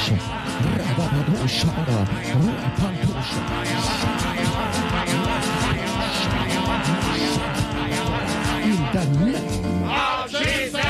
the name of Jesus.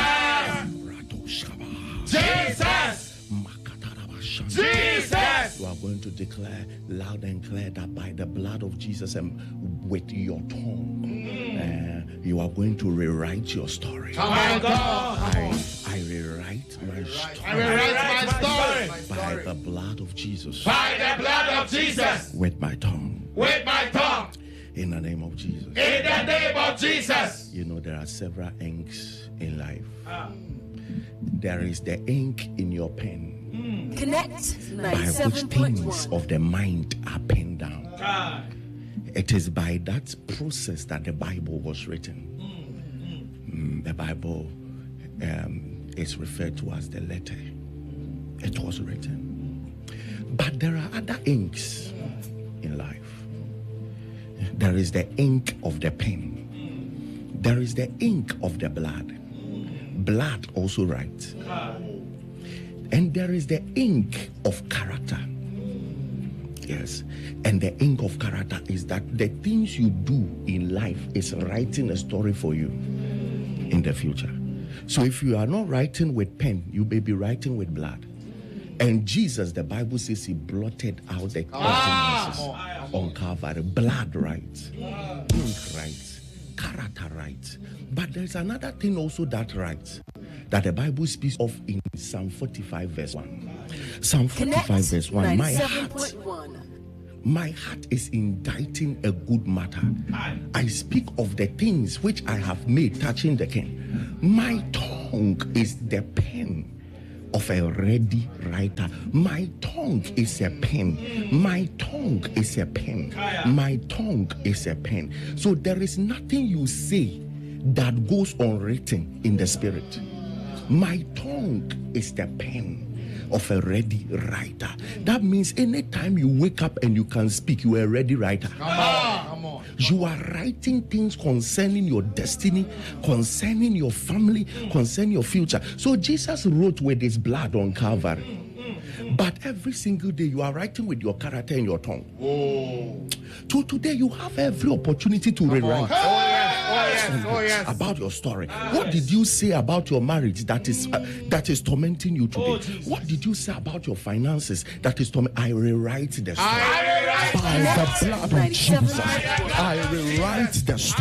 Jesus. You are going to declare loud and clear that by the blood of Jesus and with your tongue, you are going to rewrite your story. Oh my God. I rewrite my story. I rewrite my story. By the blood of Jesus. By the blood of Jesus. With my tongue. With my tongue. In the name of Jesus. In the name of Jesus. You know, there are several inks in life. There is the ink in your pen. Connect by which things of the mind are penned down. It is by that process that the Bible was written. The Bible is referred to as the letter. It was written. But there are other inks in life. There is the ink of the pen. There is the ink of the blood. Blood also writes. And there is the ink of character. Yes. And the ink of character is that the things you do in life is writing a story for you in the future. So if you are not writing with pen, you may be writing with blood. And Jesus, the Bible says, he blotted out the consequences on Calvary. Blood writes, ink writes, character writes. But there's another thing also that writes, that the Bible speaks of in Psalm 45 verse 1. Psalm 45 verse 1. My heart is inditing a good matter. I speak of the things which I have made touching the king. My tongue is the pen of a ready writer. My tongue is a pen. My tongue is a pen. My tongue is a pen. So there is nothing you say that goes unwritten in the spirit. My tongue is the pen of a ready writer. That means anytime you wake up and you can speak, you are a ready writer. Come on. You are writing things concerning your destiny, concerning your family, concerning your future. So Jesus wrote with his blood on Calvary. But every single day you are writing with your character and your tongue. So today you have every opportunity to rewrite about your story. What did you say about your marriage that is tormenting you today? What did you say about your finances that is tormenting? I rewrite the story. By the blood of Jesus, I rewrite the story.